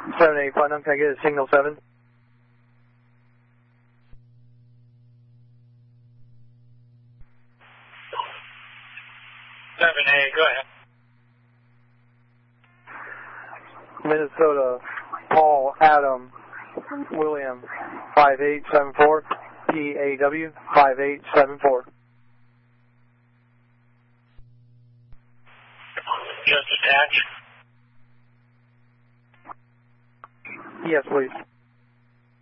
78 Putnam, can I get a signal 7? Go ahead. Minnesota, Paul, Adam, William, 5874, PAW, 5874. Just attach. Yes, please.